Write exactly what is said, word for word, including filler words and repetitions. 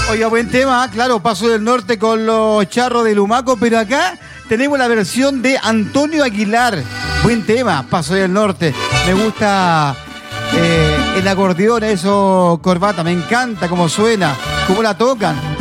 Oiga, buen tema, claro, Paso del Norte con los Charros de Lumaco, pero acá tenemos la versión de Antonio Aguilar. Buen tema, Paso del Norte. Me gusta eh, el acordeón, eso, Corbata, me encanta cómo suena, cómo la tocan.